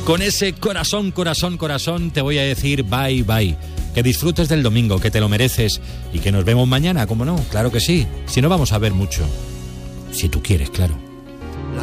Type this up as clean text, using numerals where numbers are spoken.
Con ese corazón, te voy a decir bye, bye. Que disfrutes del domingo, que te lo mereces y que nos vemos mañana, ¿cómo no? Claro que sí. Si no, vamos a ver mucho. Si tú quieres, claro.